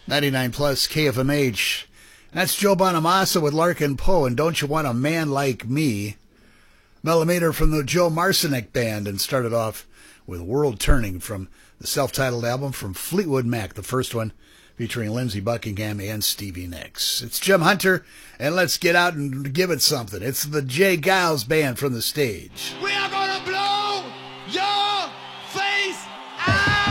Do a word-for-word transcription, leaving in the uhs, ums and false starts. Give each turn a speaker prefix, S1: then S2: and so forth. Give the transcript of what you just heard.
S1: ninety-nine plus K F M H. That's Joe Bonamassa with Larkin Poe and Don't You Want a Man Like Me. Millimeter from the Joe Marcinek Band, and started off with World Turning from the self-titled album from Fleetwood Mac, the first one featuring Lindsey Buckingham and Stevie Nicks. It's Jim Hunter, and let's get out and give it something. It's the Jay Giles Band from the stage.
S2: We